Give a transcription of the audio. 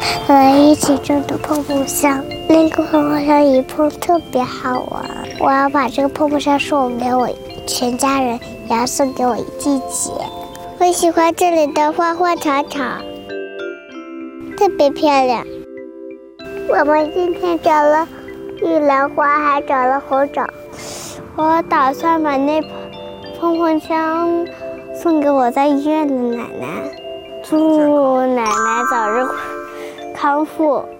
一起种的泡泡箱。那个泡泡箱一碰特别好玩，我要把这个泡泡箱送给我全家人，也要送给我弟姐。我喜欢这里的花花草草，特别漂亮。我们今天找了玉兰花，还找了红枣。我打算把那碰碰箱送给我在医院的奶奶，祝奶奶早日康复。